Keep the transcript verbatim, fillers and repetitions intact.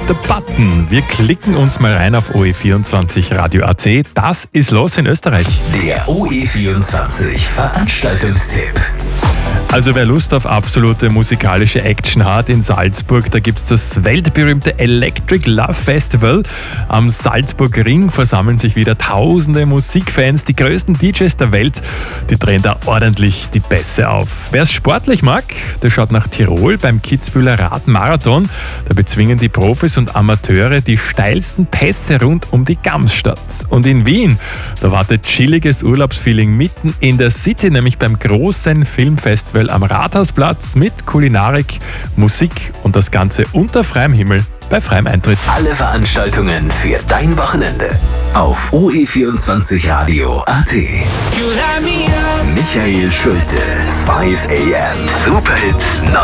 the Button. Wir klicken uns mal rein auf O E vierundzwanzig Radio A T. Das ist los in Österreich. Der O E vierundzwanzig Veranstaltungstipp. Also wer Lust auf absolute musikalische Action hat in Salzburg, da gibt es das weltberühmte Electric Love Festival. Am Salzburg Ring versammeln sich wieder tausende Musikfans, die größten D Js der Welt. Die drehen da ordentlich die Bässe auf. Wer es sportlich mag, der schaut nach Tirol beim Kitzbüheler Radmarathon. Da bezwingen die Profis und Amateure die steilsten Pässe rund um die Gamsstadt. Und in Wien, da wartet chilliges Urlaubsfeeling mitten in der City, nämlich beim großen Filmfestival am Rathausplatz mit Kulinarik, Musik und das Ganze unter freiem Himmel bei freiem Eintritt. Alle Veranstaltungen für dein Wochenende auf O E vierundzwanzig Radio A T. Michael Schulte, five a m Superhits